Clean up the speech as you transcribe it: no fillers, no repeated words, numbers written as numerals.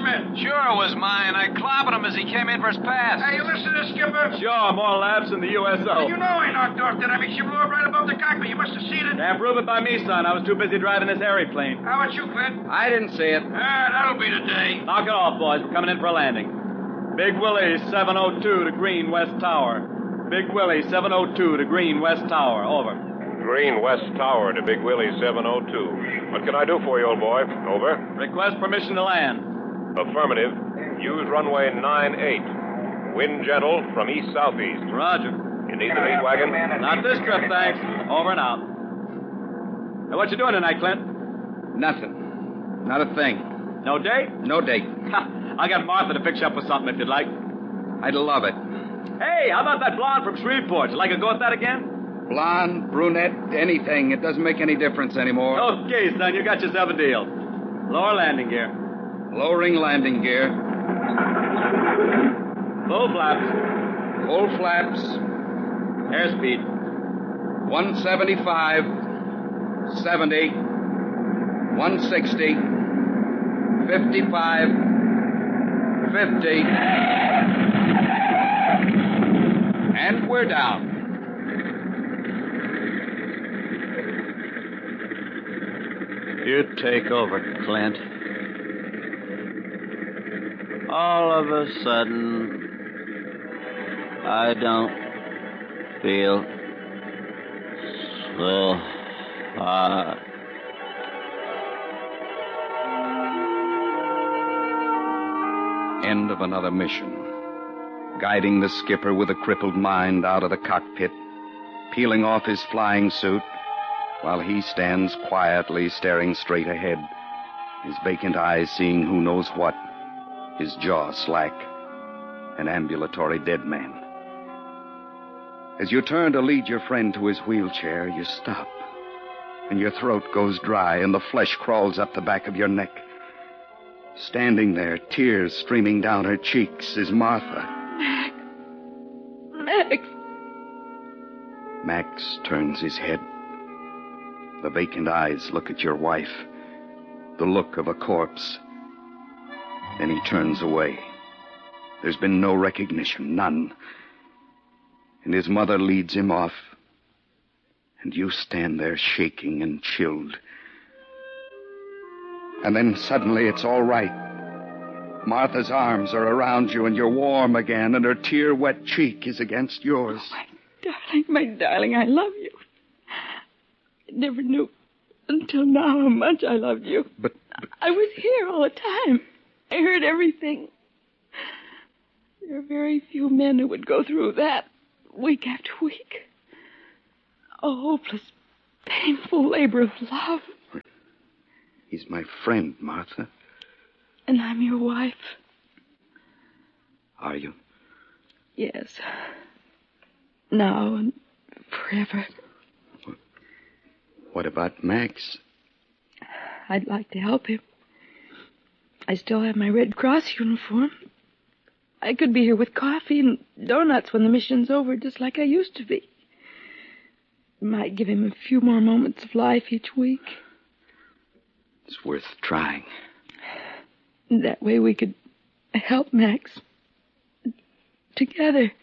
permit? Sure it was mine. I clobbered him as he came in for his pass. Hey, you listen to this, Skipper? Sure, more laps than the USO. You know I knocked off that. I mean, she blew up right above the cockpit. You must have seen it. Can't prove it by me, son. I was too busy driving this aeroplane. How about you, Clint? I didn't see it. That'll be the day. Knock it off, boys. We're coming in for a landing. Big Willie, 702 to Green West Tower. Big Willie, 702 to Green West Tower. Over. Green West Tower to Big Willie 702. What can I do for you, old boy? Over. Request permission to land. Affirmative. Use runway 98. Wind gentle from east-southeast. Roger. You need the meat wagon? Not this trip, thanks. Over and out. Hey, what you doing tonight, Clint? Nothing. Not a thing. No date? No date. I got Martha to fix you up with something if you'd like. I'd love it. Hey, how about that blonde from Shreveport? You like to go with that again? Blonde, brunette, anything. It doesn't make any difference anymore. Okay, son, you got yourself a deal. Lower landing gear. Lowering landing gear. Full flaps. Full flaps. Airspeed. 175. 70. 160. 55. 50. And we're down. You take over, Clint. All of a sudden, I don't feel so hot. End of another mission. Guiding the skipper with a crippled mind out of the cockpit, peeling off his flying suit, while he stands quietly staring straight ahead, his vacant eyes seeing who knows what, his jaw slack, an ambulatory dead man. As you turn to lead your friend to his wheelchair, you stop, and your throat goes dry, and the flesh crawls up the back of your neck. Standing there, tears streaming down her cheeks, is Martha. Max. Max turns his head. The vacant eyes look at your wife, the look of a corpse. Then he turns away. There's been no recognition, none. And his mother leads him off. And you stand there shaking and chilled. And then suddenly it's all right. Martha's arms are around you and you're warm again, and her tear-wet cheek is against yours. Oh, my darling, I love you. I never knew until now how much I loved you. But I was here all the time. I heard everything. There are very few men who would go through that week after week. A hopeless, painful labor of love. He's my friend, Martha. And I'm your wife. Are you? Yes. Now and forever. What about Max? I'd like to help him. I still have my Red Cross uniform. I could be here with coffee and donuts when the mission's over, just like I used to be. Might give him a few more moments of life each week. It's worth trying. That way we could help Max. Together.